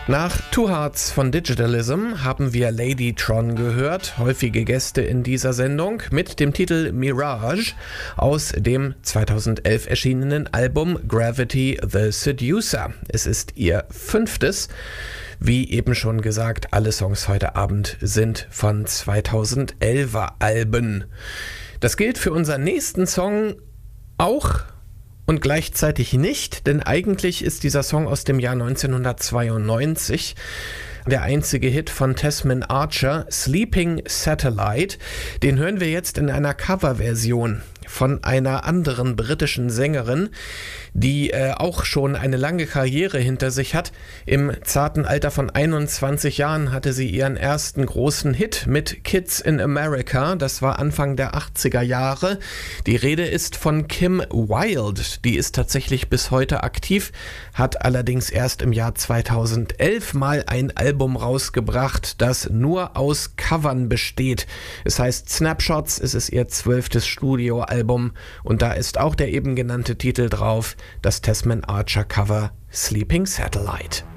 Nach Two Hearts von Digitalism haben wir Ladytron gehört, häufige Gäste in dieser Sendung, mit dem Titel Mirage aus dem 2011 erschienenen Album Gravity the Seducer. Es ist ihr 5. Wie eben schon gesagt, alle Songs heute Abend sind von 2011er Alben. Das gilt für unseren nächsten Song auch und gleichzeitig nicht, denn eigentlich ist dieser Song aus dem Jahr 1992 der einzige Hit von Tasman Archer, Sleeping Satellite. Den hören wir jetzt in einer Coverversion von einer anderen britischen Sängerin, die auch schon eine lange Karriere hinter sich hat. Im zarten Alter von 21 Jahren hatte sie ihren ersten großen Hit mit Kids in America. Das war Anfang der 80er Jahre. Die Rede ist von Kim Wilde. Die ist tatsächlich bis heute aktiv, hat allerdings erst im Jahr 2011 mal ein Album rausgebracht, das nur aus Covern besteht. Es heißt Snapshots, es ist ihr 12. Studioalbum und da ist auch der eben genannte Titel drauf, das Tasman Archer Cover Sleeping Satellite.